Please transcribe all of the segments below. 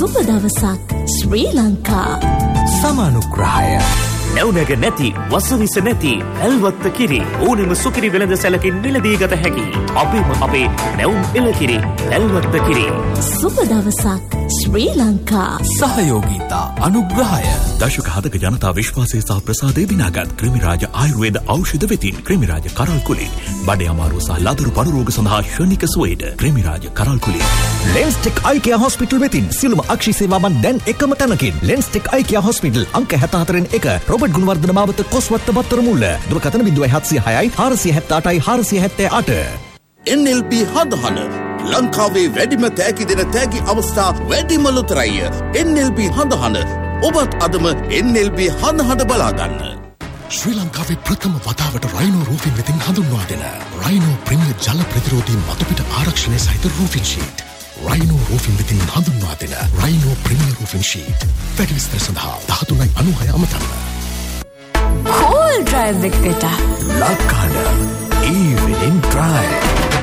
සුබ දවසක් ශ්‍රී ලංකා. සමානුග්‍රහය නැවුනග නැති වසවිස නැති ඇල්වත්ත කිරි ඕනෙම සුකිරි වෙළඳ සැලකින් මිලදී ගත හැකි අපේ නැවුම් එළකිරි ඇල්වත්ත කිරි. සුබ දවසක් ශ්‍රී ලංකා. සහයෝගීතා අනුග්‍රහය දශක හදක ජනතා විශ්වාසය සහ ප්‍රසාදය දිනාගත් ක්‍රිමිරාජ ආයුර්වේද ඖෂධ වෙතින් ක්‍රිමිරාජ කරල්කුලේ බඩේ අමාරුව සහ ලදරු පණුරෝග සඳහා ශනික සුවයට ක්‍රිමිරාජ කරල්කුලේ. ලෙන්ස්ටෙක් අයිකියා හොස්පිටල් වෙතින් සිළුම අක්ෂි සේවාවන් දැන් එකම තැනකින්. ලෙන්ස්ටෙක් අයිකියා හොස්පිටල් අංක 74 1 ගුණවර්ධන මාවත කොස්වත්ත බත්තර මුල්ල. දුරකථන 0706 478 478. NLB හදහන ලංකාවේ වැඩිම තෑගි දෙන තෑගි අවස්ථා වැඩිම ලොතරැය. NLB හදහන ඔබත් අදම NLB හදහන බලාගන්න. ශ්‍රී ලංකාවේ ප්‍රථම වතාවට රයිනෝ රූෆින් වෙතින් හඳුන්වා දෙන රයිනෝ ප්‍රීමියර් ජල ප්‍රතිරෝධී මතුපිට ආරක්ෂණය සහිත රූෆින් ෂීට්. රයිනෝ රූෆින් වෙතින් හඳුන්වා දෙන රයිනෝ ප්‍රීමියර් රූෆින් ෂීට්. වැඩි විස්තර සඳහා 1396 අමතන්න. කෝල් ඩ්‍රයිව් එකට ලක්කඩ evening drive.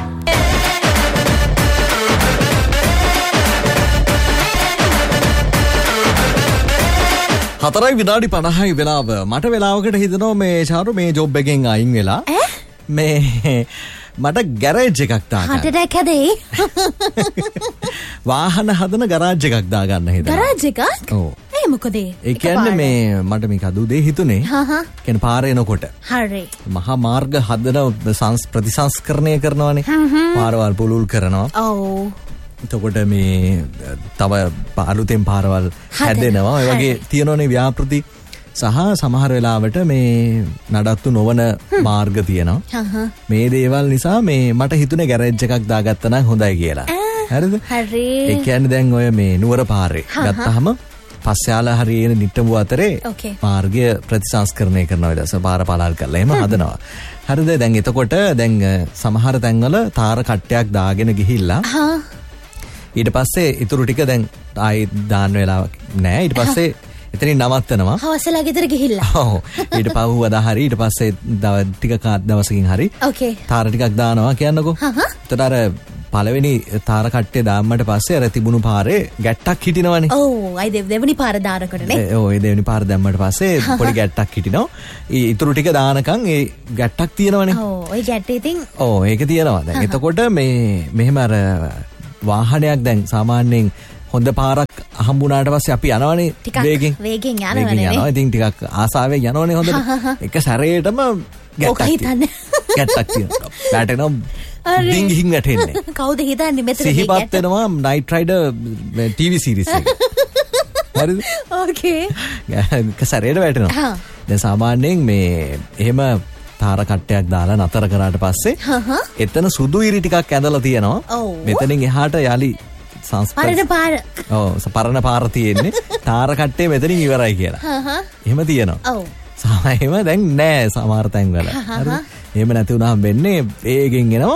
හතරයි විනාඩි 50යි වෙලාව. මට වෙලාවකට හිතනවා මේ චාරු මේ ජොබ් එකෙන් අයින් වෙලා මේ මට ගෑරේජ් එකක් දාගන්න. හටට කැදේ. වාහන හදන ගරාජ් එකක් දාගන්න හිතනවා. ගරාජ් එකක්? ඔව්. ඒ මොකද? ඒ කියන්නේ මේ මට මේක අදු දෙය හිතුනේ. කියන්නේ පාර එනකොට. හරි. මහා මාර්ග හදන ප්‍රතිසංස්කරණය කරනවානේ. පාරවල් පුළුල් කරනවා. ඔව්. එතකොට මේ තව අලුතෙන් පාරවල් හැදෙනවා. ඒ වගේ තියෙනවනේ ව්‍යාපෘති සහ සමහර වෙලාවට මේ නඩත්තු නොවන මාර්ග තියෙනවා. මේ දේවල් නිසා මේ මට හිතුනේ ගෑරේජ් එකක් දාගත්තා නම් හොඳයි කියලා. හරිද? හරි. ඒ කියන්නේ දැන් ඔය මේ නුවර පාරේ ගත්තාම පස්යාලා හරියන නිට්ටඹු අතරේ මාර්ගය ප්‍රතිසංස්කරණය කරනවා. ඊට පස්සේ පාර පළල් කරලා එහෙම හදනවා. හරිද? දැන් එතකොට දැන් සමහර තැන්වල තාර කට්ටයක් දාගෙන ගිහිල්ලා ඊට පස්සේ ඉතුරු ටික දැන් ආයි දාන්න වෙලාවක් නෑ. ඊට පස්සේ එතනින් නවත්තනවා. හවසලා ගෙදර ගිහිල්ලා. ඔව්. ඊට පහුවදා හරි ඊට පස්සේ ටික දවසකින් හරි තාර ටිකක් දානවා කියන්නකෝ. එතකොට අර පළවෙනි තාර කට්ටේ දාන්නට පස්සේ අර තිබුණු පාරේ ගැට්ටක් හිටිනවනේ. ඔව්. අයි දෙවෙනි පාර දානකොටනේ. ඔව්. ඒ දෙවෙනි පාර දැම්මට පස්සේ පොඩි ගැට්ටක් හිටිනවා. ඉතුරු ටික දානකම් ඒ ගැට්ටක් තියෙනවනේ. ඔව්. ওই ගැට්ටේ ඉතින් ඔව් ඒක තියෙනවා. දැන් එතකොට මේ මෙහෙම අර වාහනයක් දැන් සාමාන්‍යයෙන් හොඳ පාරක් හම්බුනාට පස්සේ අපි යනවනේ වේගෙන් යනවනේ. ඉතින් ටිකක් ආසාවෙන් යනවනේ හොඳට. එක සැරේටම ගැට්ටක් තියෙනවා. වැටෙනවා. ඩිංගින් වැටෙන්නේ. කවුද හිතන්නේ මෙතන මේ සිහිපත් වෙනවා නයිට් රයිඩර් ටීවී සීරීස් එක. හරිද? ඕකේ. එක සැරේට වැටෙනවා. දැන් සාමාන්‍යයෙන් මේ එහෙම තාර කට්ටයක් දාලා නතර කරාට පස්සේ එතන සුදු ඉරි ටිකක් ඇඳලා තියෙනවා. මෙතනින් එහාට යලි පරණ පාර. ඔව් පරණ පාර තියෙන්නේ. තාර කට්ටේ මෙතනින් ඉවරයි කියලා. එහෙම තියෙනවා. ඔව්. එහෙම දැන් නෑ සමහර තැන්වල. හරිද? එහෙම නැති වුණාම වෙන්නේ වේගෙන් එනවා.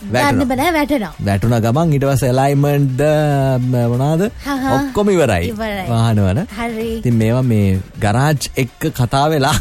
වැටුණා ගමන් ඊට පස්සේ ඇලයින්මන්ට් මොනවාද ඔක්කොම ඉවරයි වාහනවල. ඉතින් මේවා මේ ගරාජ් එක්ක කතා වෙලා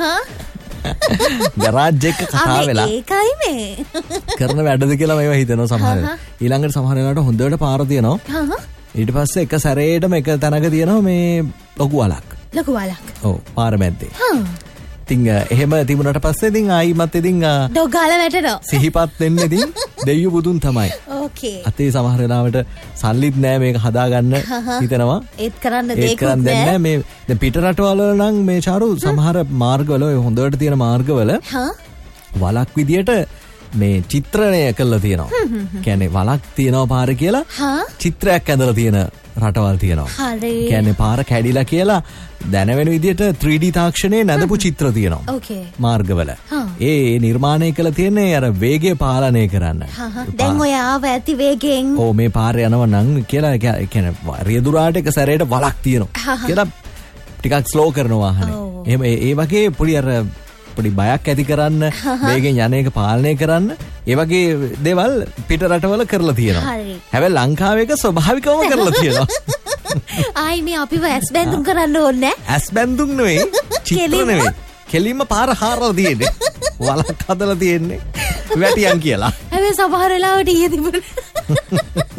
ගරාජ් එක කතා වෙලා ඒකයි මේ කරන වැඩද කියලා මම හිතනවා සමහර වෙලාවට. ඊළඟට සමහර වෙලාවට හොඳට පාර තියෙනවා. ඊට පස්සේ එක සැරේටම එක තැනක තියෙනවා මේ ලොකු වලක්. ඔව් පාර මැද්දේ. ඉතින් එහෙම තිබුණාට පස්සේ ඉතින් ආයිමත් ඉතින් ඩොගාල වැටෙනවා. සිහිපත් වෙන්න ඉතින් දෙයියු බුදුන් තමයි. ඕකේ. අතේ සමහර වෙලාවට සල්ලිත් නෑ මේක හදාගන්න හිතනවා. ඒත් කරන්න දෙයක් මේ දැන් පිට රටවල නම් මේ චාරු සමහර මාර්ගවල ඔය හොඳට තියෙන මාර්ගවල වලක් විදියට මේ චිත්‍රණය කරලා තියෙනවා. කියන්නේ වලක් තියෙනවා පාරේ කියලා චිත්‍රයක් ඇඳලා තියෙන රටවල් තියෙනවා. හරි. කියන්නේ පාර කැඩිලා කියලා දැනෙන විදියට 3D තාක්ෂණයේ නැදපු චිත්‍ර තියෙනවා. ඕකේ. මාර්ගවල. ඒ නිර්මාණය කළ තියෙන්නේ අර වේගය පාලනය කරන්න. දැන් ඔය ආව ඇති වේගෙන් ඔව් මේ පාරේ යනවා නම් කියලා කියන්නේ රියදුරාට එක සැරේට වලක් තියෙනවා කියලා ටිකක් ස්ලෝ කරනවා වාහනේ. එහෙම ඒ වගේ පොඩි අර පොඩි බයක් ඇති කරන්න වේගෙන් යන එක පාලනය කරන්න ඒ වගේ දේවල් පිට රටවල කරලා තියෙනවා. හැබැයි ලංකාවේ එක ස්වභාවිකවම කරලා තියෙනවා. ආයි මේ අපිව ඇස් බැඳුම් කරන්න ඕනේ නැහැ. ඇස් බැඳුම් නෙවෙයි චිත්‍ර නෙවෙයි. කෙලින්ම පාර හාරලා තියෙන්නේ. වලක් හදලා තියෙන්නේ. වැටියන් කියලා. හැබැයි සමහර වෙලාවට ඊයේ තිබුණේ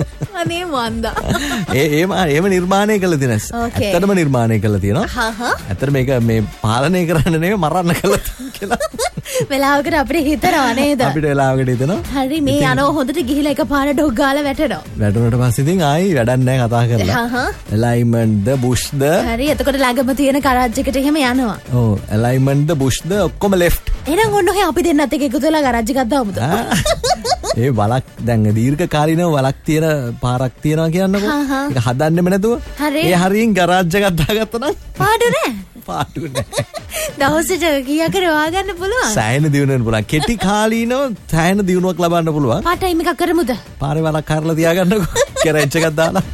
අනේ වන්දා. ඒම නිර්මාණය කළ තියෙන. ඇත්තටම නිර්මාණය කළ තියෙනවා. ඇත්තට මේක මේ පාලනය කරන්න නෙවෙයි මරන්න කළ කියලා. වෙලාවකට අපිට හිතනවා නේද? අපිට වෙලාවකට හිතනවා. හරි මේ යනෝ හොඳට ගිහිලා එකපාර ඩොග් ගාලා වැටෙනවා. වැටුණට පස්සේ ඉතින් ආයි වැඩක් නැහැ කතා කරලා. alignment ද bush ද. හරි එතකොට ළඟම තියෙන කරාජ් එකට එහෙම යනවා. ඔව් alignment ද bush ද ඔක්කොම left. එහෙනම් ඔන්න ඔය අපි දෙන්නත් එක එකතු වෙලා කරාජ් එකක් දාමුද? ඒ වලක් දැන් දීර්ඝ කාලිනව වලක් තියෙන පාරක් තියෙනවා කියන්නකෝ. ඒක හදන්නෙම නැතුව. ඒ හරියින් ගරාජ් එකක් දාගත්තා නම් පාඩු නෑ. පාඩු නෑ. දවසට කීයක් හරි වාගන්න පුළුවන්. සෑහෙන දියුණු වෙන්න පුළුවන්. කෙටි කාලීනව සෑහෙන දියුණුවක් ලබන්න පුළුවන්. පාට ටයිම් එකක් කරමුද? පාරේ වලක් කරලා තියාගන්නකෝ. කරච්ච එකක් දාලා.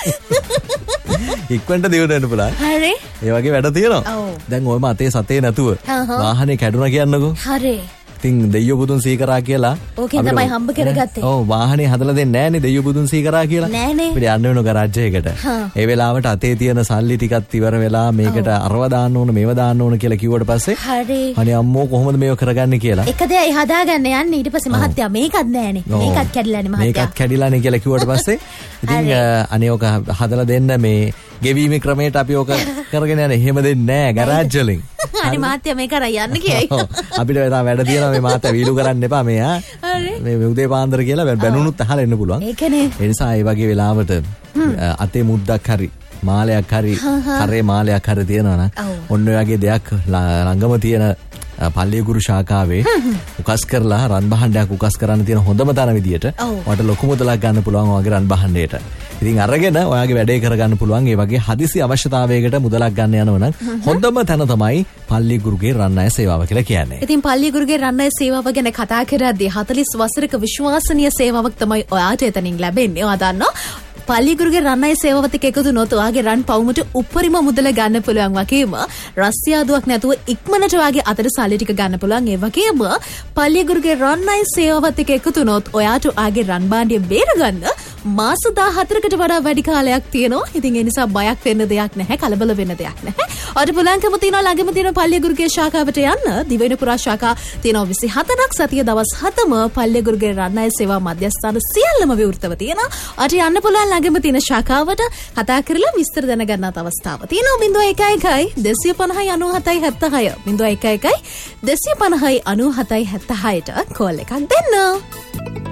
ඉක්මනට දියුණු වෙන්න පුළුවන්. හරි. ඒ වගේ වැඩ තියෙනවා. දැන් ඔයම අතේ සතේ නැතුව වාහනේ කැඩුනා කියන්නකෝ. හරි. ඉතින් දෙයියෝ බුදුන් සීකරා කියලා ඕකෙන් තමයි හම්බ කරගත්තේ. ඔව් වාහනේ හදලා දෙන්නේ නැහනේ දෙයියෝ බුදුන් සීකරා කියලා. නෑනේ. අපිට යන්න වෙන ගරාජ් එකකට. ඒ වෙලාවට අතේ තියෙන සල්ලි ටිකත් ඉවර වෙලා මේකට අරව දාන්න ඕන මේව දාන්න ඕන කියලා කිව්වට පස්සේ හරි. අනේ අම්මෝ කොහොමද මේව කරගන්නේ කියලා. එක දෙයයි හදාගන්න යන්නේ ඊට පස්සේ මහත්තයා මේකත් නෑනේ. මේකත් කැඩිලානේ මහත්තයා. මේකත් කැඩිලානේ කියලා කිව්වට පස්සේ ඉතින් අනේ ඔක හදලා දෙන්න මේ ගෙවීමේ ක්‍රමයට අපි ඔක කරගෙන යන්නේ. එහෙම දෙන්නේ නෑ ගරාජ් වලින්. අනේ මාත්‍යා මේක අර යන්න කියයි. අපිට වැඩ තියෙනවා මේ මාත්‍යා වීලු කරන්න එපා මේ මේ උදේ පාන්දර කියලා බැනුනුත් අහලා එන්න පුළුවන්. ඒකනේ. ඒ නිසා ඒ වගේ වෙලාවට අතේ මුද්දක් හරි මාලයක් හරි කරේ මාලයක් හරි තියනවා නම් ඔන්න ඔය වගේ දෙයක් ළඟම තියෙන පල්ලිය ගුරු ශාඛාවේ උකස් කරලා රන් භාණ්ඩයක් උකස් කරන්න තියෙන හොඳම තැන විදියට ඔයාලට ලොකු මුදලක් ගන්න පුළුවන් ඔයගේ රන් භාණ්ඩයට. ඉතින් අරගෙන ඔයාගේ වැඩේ කරගන්න පුළුවන්. ඒ වගේ හදිසි අවශ්‍යතාවයකට මුදලක් ගන්න යනවා නම් හොඳම තැන තමයි පල්ලිය ගුරුගේ රන් අය සේවාව කියලා කියන්නේ. ඉතින් පල්ලිය ගුරුගේ රන් අය සේවාව ගැන කතා කරද්දී 40 වසරක විශ්වාසනීය සේවාවක් තමයි ඔයාට එතනින් ලැබෙන්නේ. ඔයා දන්නවා පල්ලිගුරුගේ රන් අය සේවාවත් එක්ක එකතු වුණොත් ඔයාගේ රන් පවුමට උපරිම මුදල ගන්න පුළුවන් වගේම රස්තියාදුවක් නැතුව ඉක්මනට ඔයාගේ අතට සල්ලි ටික ගන්න පුළුවන්. ඒ වගේම පල්ලිගුරුගේ රන් අය සේවාවත් එක්ක එකතු වුණොත් ඔයාට ඔයාගේ රන් භාණ්ඩය බේරගන්න මාස 14කට වඩා වැඩි කාලයක් තියෙනවා. ඉතින් ඒ නිසා බයක් වෙන්න දෙයක් නැහැ, කලබල වෙන්න දෙයක් නැහැ. ඔයාට පුළුවන්කම තියෙනවා ළඟම තියෙන පල්ලිගුරුගේ ශාඛාවට යන්න. දිවයින පුරා ශාඛා තියෙනවා 27ක්. සතිය දවස් 7ම පල්ලිගුරුගේ රන් අය සේවා මධ්‍යස්ථාන සියල්ලම විවෘතව තියෙනවා. ඔයාට යන්න පුළුවන් ළඟම තියෙන ශාඛාවට කතා කරලා විස්තර දැනගන්නත් අවස්ථාව තියෙනවා. 011250 9776 011250 9776ට කෝල් එකක් දෙන්න.